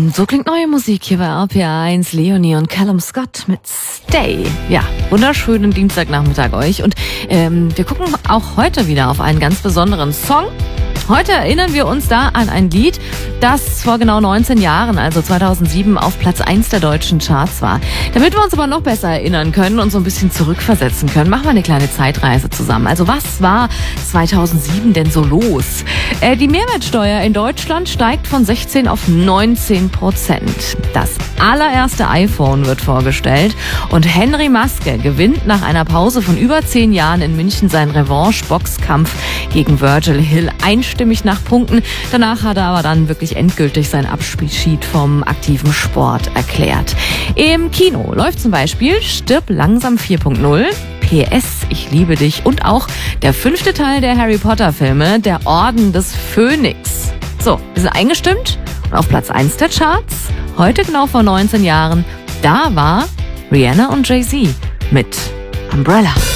So klingt neue Musik hier bei RPR1. Leonie und Callum Scott mit Stay. Ja, wunderschönen Dienstagnachmittag euch. Und wir gucken auch heute wieder auf einen ganz besonderen Song. Heute erinnern wir uns da an ein Lied, das vor genau 19 Jahren, also 2007, auf Platz 1 der deutschen Charts war. Damit wir uns aber noch besser erinnern können und so ein bisschen zurückversetzen können, machen wir eine kleine Zeitreise zusammen. Also was war 2007 denn so los? Die Mehrwertsteuer in Deutschland steigt von 16 auf 19%. Das allererste iPhone wird vorgestellt und Henry Maske gewinnt nach einer Pause von über 10 Jahren in München seinen Revanche-Boxkampf gegen Virgil Hill einstimmig nach Punkten. Danach hat er aber dann wirklich endgültig seinen Abschied vom aktiven Sport erklärt. Im Kino läuft zum Beispiel Stirb langsam 4.0, PS, ich liebe dich und auch der 5. Teil der Harry Potter Filme, der Orden des Phönix. So, wir sind eingestimmt und auf Platz 1 der Charts, heute genau vor 19 Jahren, da war Rihanna und Jay-Z mit Umbrella.